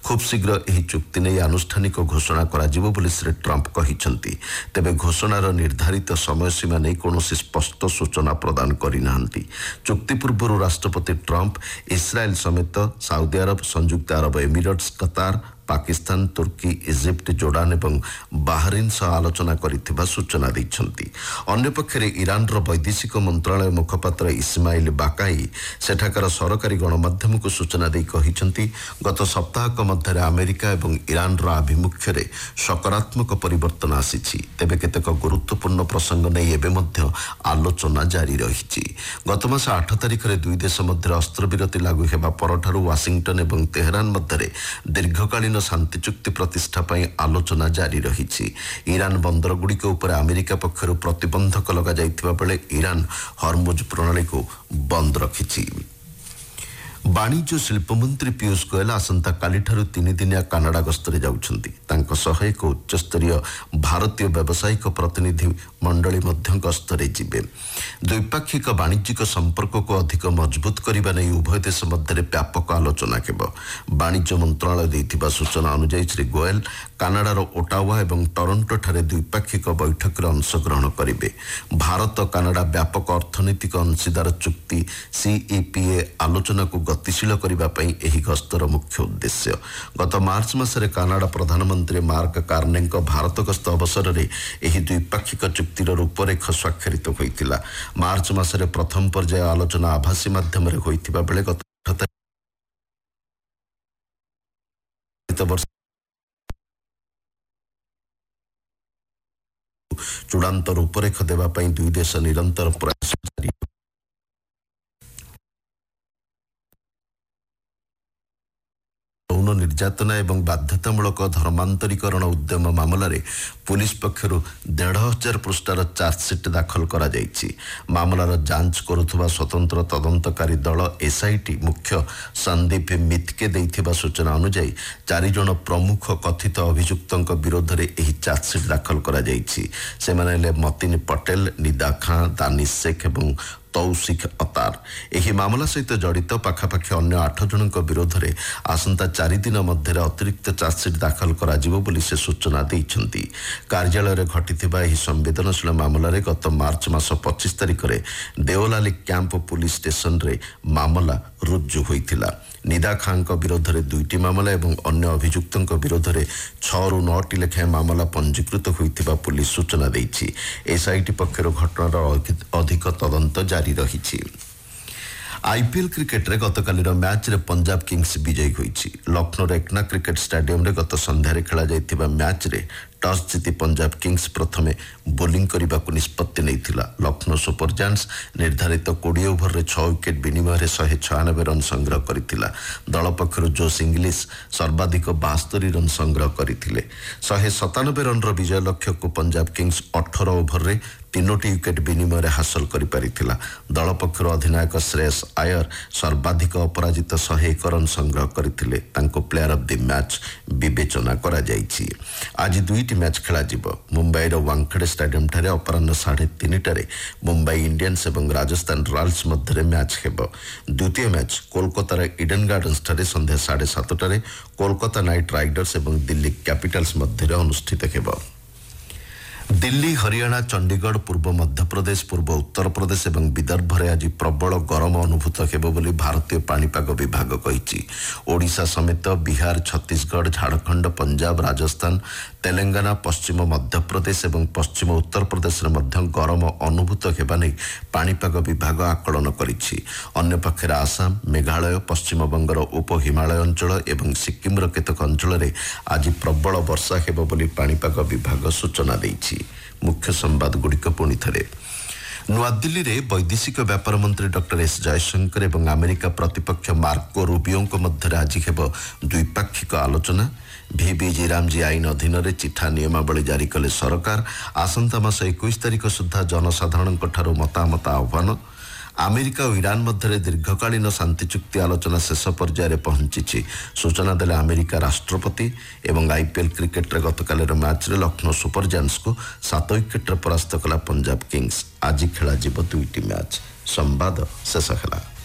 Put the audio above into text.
खूब शीघ्र यह चुक्ति नहीं आनुष्ठानिक घोषणा करा जिवो बोली श्री ट्रंप कहिसंती। तेबे घोषणार निर्धारित समय सीमा नहीं कौनसी स्पष्ट सूचना प्रदान करिना। चुक्ति पूर्व राष्ट्रपति ट्रंप इस्राएल समेत साउदी अरब, संयुक्त अरब एमिरेट्स, कतार, पाकिस्तान, तुर्की, इजिप्ट, जोर्डान एवं बाहरीन सह आलोचना करिथिबा सूचना दैछंती। अन्य पक्षरे ईरानर वैदेशिक मंत्रालय मुखपात्र इस्माइल बाकाई सेठाकर सरकारी गणमाध्यम को सूचना दै कहिसंती गत सप्ताहक मध्य अमेरिका एवं ईरानर आभिमुख्य रे सकारात्मक परिवर्तन आसीछि। तेबे केतेक गुरुत्वपूर्ण प्रसंग नै एबे मध्य आलोचना जारी रहिछि। गत मास 8 तारिख रे दुई देश मध्य अस्त्रविरति लागू हेबा परठारु वाशिंगटन एवं तेहरान मध्य दीर्घकालीन शांति चुक्ति प्रतिष्ठा पई आलोचना जारी रहिछि। ईरान बंदर गुड़िक उपर अमेरिका पक्षरु प्रतिबंधक लगा जाइथिबा बेले ईरान हरमुज प्रणाली को बंद रखिछि। वाणिज्य शिल्प मंत्री पीयूष गोयल आसंता कालीठारु 3 दिनिया कानाडा गस्तरे जाउछंती। तांको सह एक उच्चस्तरीय भारतीय व्यावसायिक प्रतिनिधि मंडली मध्य गस्तरे जिबे। द्विपाक्षिक वाणिज्यिक संपर्क को अधिक मजबूत करने नहीं उभय देश मध्य व्यापक आलोचना केब। वाणिज्य मंत्रालय देथिबा सूचना अनुसार श्री गोयल कानाडार ओटावा एवं टोरंटो ठारे द्विपाक्षिक बैठक अंशग्रहण करेंगे। भारत कानाडा व्यापक अर्थनैतिक अंशीदार चुक्ति CEPA आलोचना को गतिशील करने एही गस्तर मुख्य उद्देश्य। गत मार्च मासरे कानाडा प्रधानमंत्री मार्क कार्ने भारत गस्त अवसर में एही द्विपाक्षिक चुक्तिर रूपरेख स्वाक्षरित होइतिला। मार्च मासरे प्रथम पर्याय आलोचना आभासी माध्यम रे होइतिबा बेले गत वर्ष चूड़ांत रूपरेख देवा पई दुई देश निरंतर प्रयास जारी। यौन निर्यातना एवं बाध्यतामूलक धर्मांतरीकरण उद्यम मामलें पुलिस पक्षर 1,500 पृष्ठार चार्जसीट दाखल करा जायछि। मामलार जांच करुथुबा स्वतंत्र तदंतकारी दल SIT मुख्य संदीप मितके दैथिबा सूचना अनुसार 4 जन प्रमुख कथित अभियुक्तों विरोध में यह चार्जसीट दाखल करा जायछि। सेमाने हेले मतिन पटेल, निदा खां, दानिश शेख एवं तौसिक अतार। यह मामला सहित जड़ित पाखापाखि अन्य 8 जन विरोध में आसंता 4 दिन मध्य अतिरिक्त चार्जसीट दाखल करा जिवो बोली से सूचना दैछंती। कार्यालय घटिथिबा एही संवेदनशील मामलें गत मार्च मास 25 तारिख में देओलाली कैंप पुलिस स्टेशन रे मामला रुजु होइथिला। निदा खां विरोध में 2टी मामला एवं अन्य अभियुक्तों विरोध में 6 ରୁ 9ଟି लेखाएं मामला पंजीकृत होइथिबा पुलिस सूचना दैछि। SIT पक्षर घटनार अधिक तदंत जारी रहिछि। IPL क्रिकेट रे गतकालीर मैच रे पंजाब किंग्स विजयी होइछि। लखनऊ एकना क्रिकेट स्टेडियम रे गत संध्यारे खेला जाइथिबा मैच रे टॉस जीति पंजाब किंग्स प्रथमे बोलिंग करने को निष्पत्ति नैथिला। लखनऊ सुपर जायंट्स निर्धारित 20 ओभर रे 6 विकेट विनिमय 196 रन संग्रह करथिला। दल पक्षर जोश इंग्लिश सर्वाधिक 72 रन संग्रह करथिले। 197 रन रो विजय लक्ष्य को पंजाब किंग्स 18 ओभर रे 3टी विकेट विनिमय हासिल करिपारिथिला। दल पक्षर अधिनायक श्रेयस आयर सर्वाधिक अपराजित 101 रन संग्रह करथिले। तांको प्लेयर ऑफ द मैच विवेचना करा जायछि। आज 2टी मैच खेला जिवो। मुंबईर वांखेड़े स्टेडियम ठारे अपराह्न 3:30 मुंबई इंडियंस एवं राजस्थान रॉयल्स मध्य मैच हेबो। द्वितीय मैच कोलकातार इडन गार्डन्स ठारे संध्या 7:30 कोलकाता नाइट राइडर्स एवं दिल्ली कैपिटल्स मध्य अनुष्ठित हेबो। दिल्ली, हरियाणा, चंडीगढ़, पूर्व मध्य प्रदेश, पूर्व उत्तर प्रदेश एवं विदर्भ में आज प्रबल गरम अनुभूत हेबो बोली भारतीय पाणीपाग विभाग कहिछि। ओडिशा समेत बिहार, छत्तीसगढ़, झारखंड, पंजाब, राजस्थान, तेलंगाना, पश्चिम मध्य प्रदेश एवं पश्चिम उत्तर प्रदेश में मध्य गरम अनुभूत हेबा नै पाणीपाग विभाग आकलन करिछि। अन्य पक्षरे आसाम, मेघालय, पश्चिम बंगर उप हिमालय अंचल एवं सिक्किम केतेक अंचल में आज प्रबल वर्षा हेबो बोली पाणीपाग विभाग सूचना दैछि। मुख्य संवाद गुड़िक पुणी थे। नुआदिल्ली रे वैदेशिक व्यापार मंत्री डॉक्टर एस जयशंकर एवं अमेरिका प्रतिपक्ष मार्को रूबियो मध्य आज हेब द्विपाक्षिक आलोचना। VBG रामजी आईन अधीन रे चिठा नियमावली जारी कले सरकार। आसंता मास 21 तारिख सुधा जनसाधारण मतामत आह्वान। अमेरिका और ईरान मध्य दीर्घकालीन शांति चुक्ति आलोचना शेष पर्यायर पहुंची सूचना देले अमेरिका राष्ट्रपति। एवं IPL क्रिकेट रे गतकालीर मैच रे लखनऊ सुपर जायंट्स को 7 विकेट परास्त कला पंजाब किंग्स। आज खेला जीव 2टी मैच। संवाद शेष है।